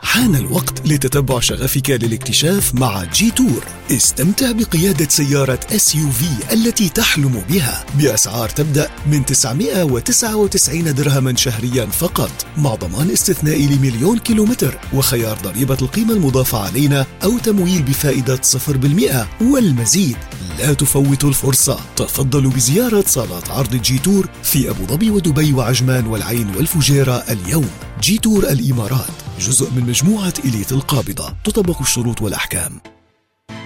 حان الوقت لتتبع شغفك للاكتشاف مع جي تور. استمتع بقيادة سيارة SUV التي تحلم بها بأسعار تبدأ من 999 درهما شهريا فقط، مع ضمان استثنائي ل1,000,000 كيلومتر وخيار ضريبة القيمة المضافة علينا أو تمويل بفائدة 0% والمزيد. لا تفوتوا الفرصة، تفضلوا بزيارة صالات عرض جي تور في أبو ظبي ودبي وعجمان والعين والفجيرة اليوم. جي تور الإمارات جزء من مجموعة إليت القابضة، تطبق الشروط والأحكام.